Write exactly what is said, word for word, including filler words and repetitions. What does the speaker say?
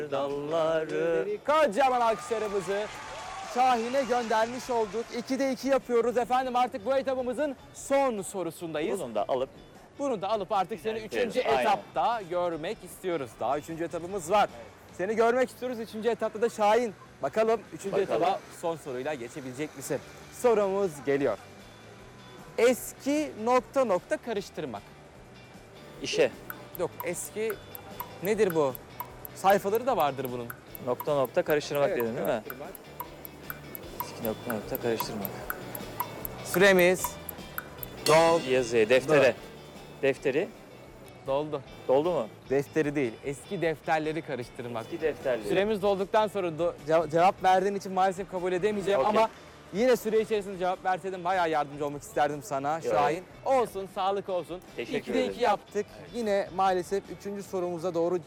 Dalları. Kocaman alkışlarımızı Şahin'e göndermiş olduk. ikide iki yapıyoruz efendim. Artık bu etabımızın son sorusundayız. Bunu da alıp Bunu da alıp artık seni üçüncü aynen. etapta görmek istiyoruz. Daha üçüncü etapımız var. Seni görmek istiyoruz. Üçüncü etapta da Şahin. Bakalım üçüncü Bakalım. etaba son soruyla geçebilecek misin? Sorumuz geliyor. Eski nokta nokta karıştırmak. işe Yok eski nedir bu? Sayfaları da vardır bunun. nokta nokta karıştırmak Evet, dedin değil mi? karıştırmak. Eski nokta nokta karıştırmak. Süremiz dol, Yazıyı, deftere. Defteri doldu. doldu mu? Defteri değil, eski defterleri karıştırmak. Eski defterleri. Süremiz dolduktan sonra do- ce- cevap verdiğin için maalesef kabul edemeyeceğim Okey. ama yine süre içerisinde cevap verseydin bayağı yardımcı olmak isterdim sana Yok. Şahin. Olsun, sağlık olsun. Teşekkür ikide ederim. iki yaptık. Yine maalesef üçüncü sorumuza doğru